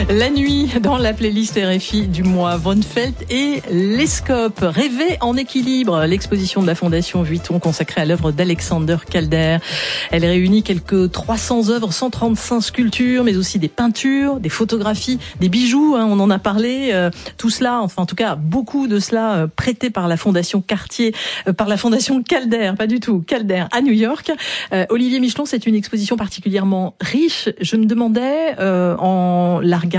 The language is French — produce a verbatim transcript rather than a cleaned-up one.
La nuit, dans la playlist R F I du mois, Von Felt et les Scopes. Rêver en équilibre, l'exposition de la Fondation Vuitton consacrée à l'œuvre d'Alexander Calder. Elle réunit quelques trois cents œuvres, cent trente-cinq sculptures, mais aussi des peintures, des photographies, des bijoux, hein, on en a parlé. Euh, tout cela, enfin en tout cas beaucoup de cela euh, prêté par la Fondation Cartier, euh, par la Fondation Calder, pas du tout, Calder à New York. Euh, Olivier Michelon, c'est une exposition particulièrement riche. Je me demandais, euh, en la regardant,